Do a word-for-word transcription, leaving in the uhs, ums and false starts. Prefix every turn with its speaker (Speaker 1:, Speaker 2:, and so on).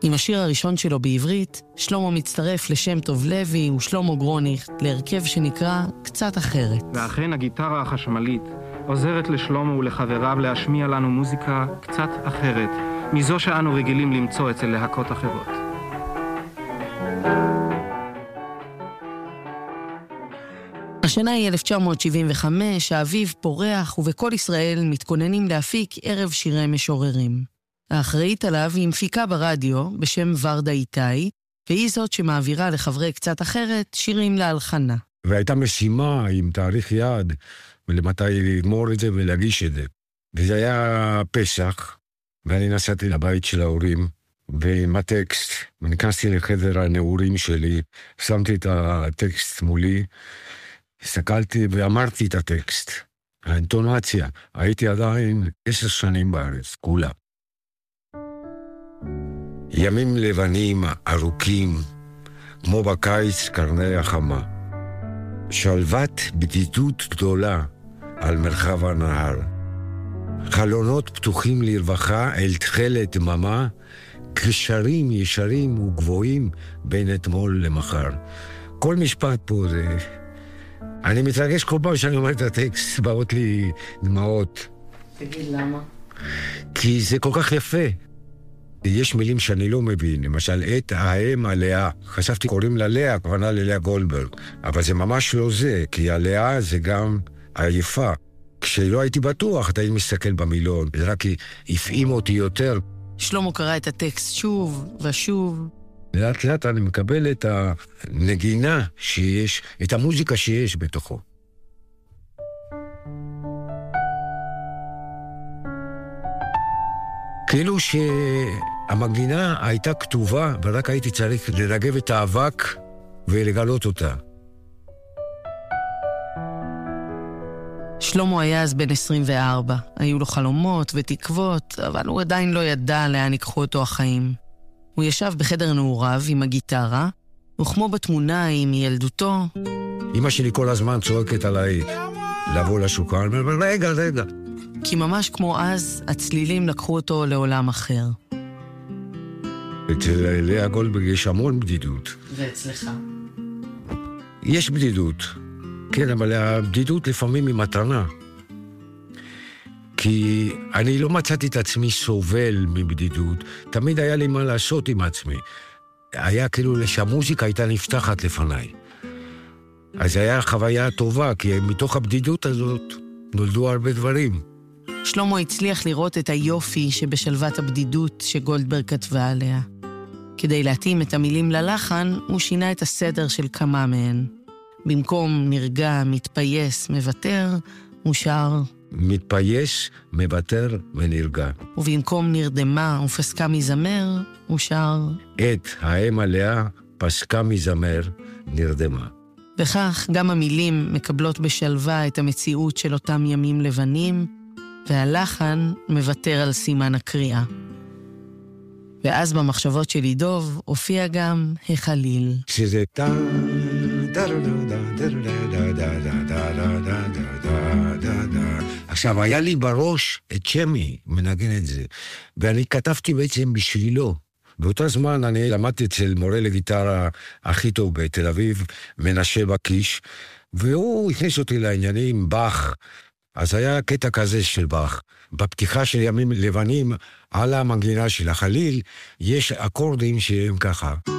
Speaker 1: עם השיר הראשון שלו בעברית, שלמה מצטרף לשם טוב לוי ושלמה גרוניך להרכב שנקרא קצת אחרת.
Speaker 2: ואכן הגיטרה החשמלית עוזרת לשלמה ולחבריו להשמיע לנו מוזיקה קצת אחרת, מזו שאנו רגילים למצוא אצל להקות אחרות.
Speaker 1: השנה היא אלף תשע מאות שבעים וחמש, האביב פורח ובכל ישראל מתכוננים להפיק ערב שירי משוררים. האחראית עליו היא מפיקה ברדיו בשם ורדה איתי, והיא זאת שמעבירה לחברי קצת אחרת שירים להלחנה.
Speaker 3: והייתה משימה עם תאריך יעד, ולמתי לגמור את זה ולהגיש את זה. וזה היה פסח, ואני נסעתי לבית של ההורים, ועם הטקסט, ונכנסתי לחדר הנעורים שלי, שמתי את הטקסט מולי, הסתכלתי ואמרתי את הטקסט. האינטונציה, הייתי עדיין עשר שנים בארץ, כולה. ימים לבנים ארוכים, כמו בקיץ קרני החמה. שלוות בדידות גדולה על מרחב הנהר. חלונות פתוחים לרווחה אל תחילת דממה, קשרים ישרים וגבוהים בין אתמול למחר. כל משפט פה זה... אני מתרגש כל פעם שאני אומר את הטקסט, באות לי דמעות.
Speaker 1: תגיד למה?
Speaker 3: כי זה כל כך יפה. יש מילים שאני לא מבין, למשל, את האם הלאה. חשבתי קוראים לה לאה, הכוונה ללאה גולדברג. אבל זה ממש לא זה, כי הלאה זה גם היפה. כשלא הייתי בטוח, אתה הייתי מסתכל במילון, זה רק הפעים אותי יותר.
Speaker 1: שלמה קרא את הטקסט שוב ושוב.
Speaker 3: לאט לאט אני מקבל את הנגינה שיש, את המוזיקה שיש בתוכו. כאילו שהמנגינה הייתה כתובה, ורק הייתי צריך לרגב את האבק ולגלות אותה.
Speaker 1: שלמה היה אז בן עשרים וארבע. היו לו חלומות ותקוות, אבל הוא עדיין לא ידע לאן ייקחו אותו החיים. הוא ישב בחדר נעוריו עם הגיטרה, וכמו בתמונה עם ילדותו...
Speaker 3: אמא שלי כל הזמן צועקת עליי לבוא לשוקה, אני אומר, רגע, רגע.
Speaker 1: כי ממש כמו אז, הצלילים לקחו אותו לעולם אחר.
Speaker 3: אצל לאה גולדברג יש המון בדידות.
Speaker 1: ואצלך?
Speaker 3: יש בדידות. כן, אבל הבדידות לפעמים היא מתנה. כי אני לא מצאתי את עצמי סובל מבדידות. תמיד היה לי מה לעשות עם עצמי. היה כאילו שהמוזיקה הייתה נפתחת לפניי. אז היה חוויה טובה, כי מתוך הבדידות הזאת נולדו הרבה דברים.
Speaker 1: שלמה הצליח לראות את היופי שבשלוות הבדידות שגולדברג כתבה עליה. כדי להתאים את המילים ללחן, הוא שינה את הסדר של כמה מהן. במקום נרגע, מתפייס, מוותר, הוא שר...
Speaker 3: מתפייס, מוותר ונרגע.
Speaker 1: ובמקום נרדמה ופסקה מזמר, הוא שר...
Speaker 3: את האם עליה פסקה מזמר, נרדמה.
Speaker 1: וכך גם המילים מקבלות בשלווה את המציאות של אותם ימים לבנים, והלחן מוותר על סימן הקריאה. ואז במחשבות של עידוב הופיע גם החליל.
Speaker 3: שזה טה... עכשיו, היה לי בראש את שמי, מנגן את זה, ואני כתבתי בעצם בשבילו. באותו זמן אני למדתי אצל מורה לגיטרה הכי טוב בתל אביב, מנשה בקיש, והוא הכניס אותי לעניינים באך. אז היה קטע כזה של באך. בפתיחה של ימים לבנים, על המנגינה של החליל, יש אקורדים שהם ככה.